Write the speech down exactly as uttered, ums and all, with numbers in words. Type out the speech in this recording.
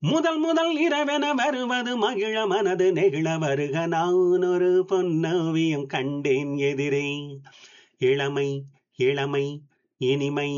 முதல் முதல் இரவென வருவது மகிழ மனது நெகிழ வருக நான் ஒரு பொன்னோவியம் கண்டேன் எதிரே. இளமை இளமை இனிமை